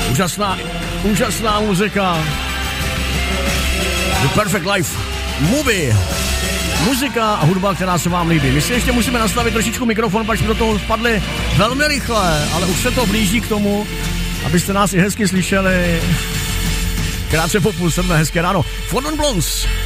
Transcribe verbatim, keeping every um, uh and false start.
Úžasná, úžasná muzika. The Perfect Life Movie. Muzika a hudba, která se vám líbí. My si ještě musíme nastavit trošičku mikrofon, pak jsme do toho spadli velmi rychle, ale už se to blíží k tomu, abyste nás i hezky slyšeli. Krátce po půl sedmé, hezké ráno. Fondon Blondes.